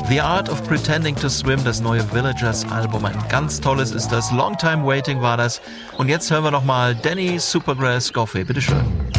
The Art of Pretending to Swim, das neue Villagers-Album. Ein ganz tolles ist das. Long Time Waiting war das. Und jetzt hören wir nochmal Danny Supergrass Goffey. Bitteschön.